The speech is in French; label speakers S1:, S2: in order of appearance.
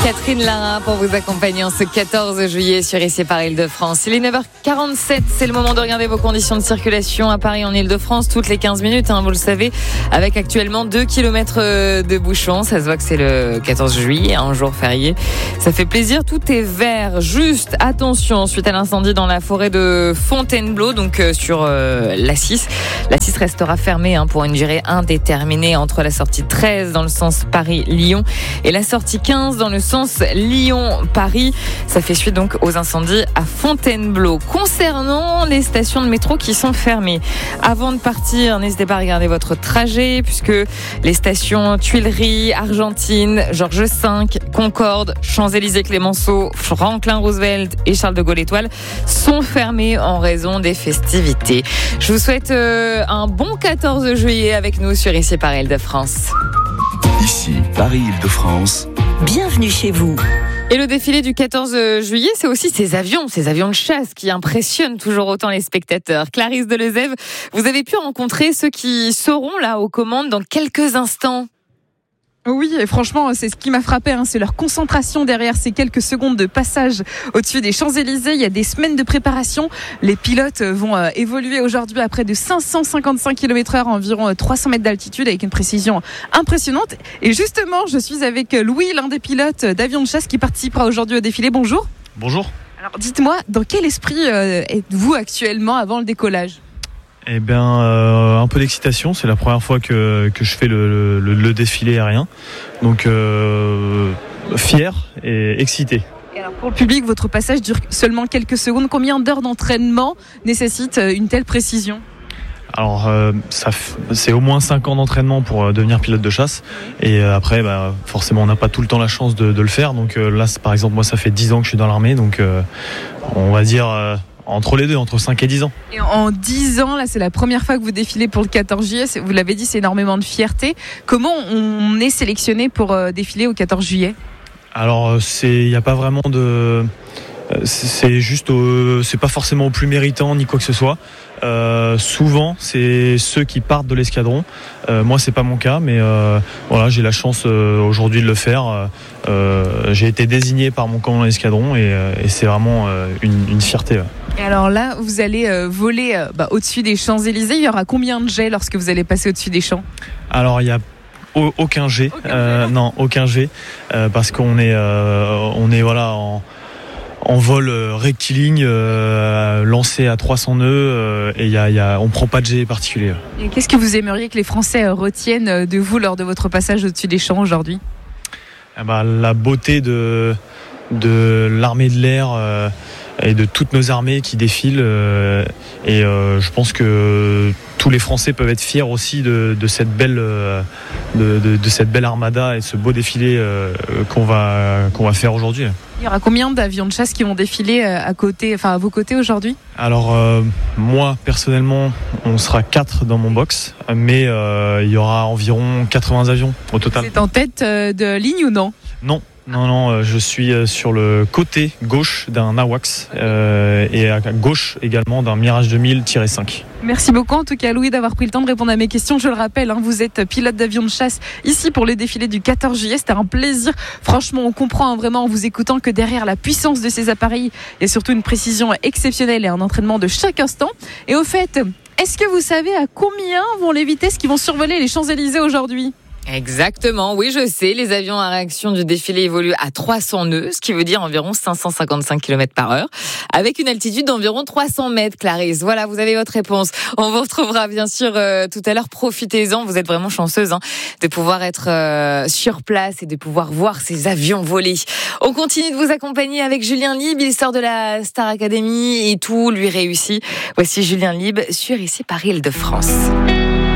S1: Catherine Lara pour vous accompagner en ce 14 juillet sur ici par Île-de-France. Il est 9h47, c'est le moment de regarder vos conditions de circulation à Paris en Île-de-France toutes les 15 minutes, vous le savez, avec actuellement 2 km de bouchons. Ça se voit que c'est le 14 juillet, un jour férié. Ça fait plaisir, tout est vert. Juste attention, suite à l'incendie dans la forêt de Fontainebleau, donc sur l'A6. L'A6 restera fermée pour une durée indéterminée entre la sortie 13 dans le sens Paris-Lyon et la sortie 15 dans le sens Lyon-Paris. Ça fait suite donc aux incendies à Fontainebleau. Concernant les stations de métro qui sont fermées, avant de partir, n'hésitez pas à regarder votre trajet puisque les stations Tuileries, Argentine, Georges V, Concorde, Champs-Élysées, Clémenceau, Franklin Roosevelt et Charles de Gaulle Étoile sont fermées en raison des festivités. Je vous souhaite un bon 14 juillet avec nous sur ici par Île-de-France.
S2: Ici, Paris-Île-de-France.
S3: Bienvenue chez vous.
S1: Et le défilé du 14 juillet, c'est aussi ces avions de chasse qui impressionnent toujours autant les spectateurs. Clarisse Delezève, vous avez pu rencontrer ceux qui seront là aux commandes dans quelques instants.
S4: Oui, et franchement, c'est ce qui m'a frappé, c'est leur concentration derrière ces quelques secondes de passage au-dessus des Champs-Élysées. Il y a des semaines de préparation. Les pilotes vont évoluer aujourd'hui à près de 555 km/h, environ 300 mètres d'altitude, avec une précision impressionnante. Et justement, je suis avec Louis, l'un des pilotes d'avions de chasse qui participera aujourd'hui au défilé. Bonjour.
S5: Bonjour.
S4: Alors dites-moi, dans quel esprit êtes-vous actuellement avant le décollage ?
S5: Eh bien, un peu d'excitation. C'est la première fois que je fais le défilé aérien. Donc, fier et excité.
S4: Et alors pour le public, votre passage dure seulement quelques secondes. Combien d'heures d'entraînement nécessite une telle précision ?
S5: Alors, c'est au moins 5 ans d'entraînement pour devenir pilote de chasse. Et après, forcément, on n'a pas tout le temps la chance de le faire. Donc là, par exemple, moi, ça fait 10 ans que je suis dans l'armée. Donc, on va dire... entre les deux, entre 5 et 10 ans.
S4: Et en 10 ans, là, c'est la première fois que vous défilez pour le 14 juillet. Vous l'avez dit, c'est énormément de fierté. Comment on est sélectionné pour défiler au 14 juillet ?
S5: Alors, il n'y a pas vraiment de... C'est juste, c'est pas forcément au plus méritant ni quoi que ce soit. Souvent, c'est ceux qui partent de l'escadron. Moi, c'est pas mon cas, mais voilà, j'ai la chance aujourd'hui de le faire. J'ai été désigné par mon commandant d'escadron et c'est vraiment une fierté. Ouais.
S4: Et alors là, vous allez voler au-dessus des Champs-Élysées. Il y aura combien de jets lorsque vous allez passer au-dessus des champs ?
S5: Alors, il y a aucun jet. Non, aucun jet, parce qu'on est voilà en vol rectiligne, lancé à 300 nœuds, et on prend pas de jet particulier.
S4: Et qu'est-ce que vous aimeriez que les Français retiennent de vous lors de votre passage au-dessus des champs aujourd'hui ?
S5: La beauté de l'armée de l'air et de toutes nos armées qui défilent. Et je pense que tous les Français peuvent être fiers aussi de cette belle armada et ce beau défilé qu'on va faire aujourd'hui.
S4: Il y aura combien d'avions de chasse qui vont défiler à vos côtés aujourd'hui ? Alors
S5: moi personnellement, on sera 4 dans mon box, mais il y aura environ 80 avions au total.
S4: Vous êtes en tête de ligne ou non ?
S5: Non, je suis sur le côté gauche d'un AWACS et à gauche également d'un Mirage 2000-5.
S4: Merci beaucoup en tout cas Louis d'avoir pris le temps de répondre à mes questions. Je le rappelle, vous êtes pilote d'avion de chasse ici pour le défilé du 14 juillet. C'était un plaisir. Franchement, on comprend vraiment en vous écoutant que derrière la puissance de ces appareils, il y a surtout une précision exceptionnelle et un entraînement de chaque instant. Et au fait, est-ce que vous savez à combien vont les vitesses qui vont survoler les Champs-Élysées aujourd'hui ?
S1: Exactement, oui je sais, les avions à réaction du défilé évoluent à 300 nœuds, ce qui veut dire environ 555 km/h, avec une altitude d'environ 300 mètres, Clarisse. Voilà, vous avez votre réponse. On vous retrouvera bien sûr tout à l'heure, profitez-en, vous êtes vraiment chanceuse de pouvoir être sur place et de pouvoir voir ces avions voler. On continue de vous accompagner avec Julien Lieb, il sort de la Star Academy et tout lui réussit. Voici Julien Lieb sur ici par Île-de-France.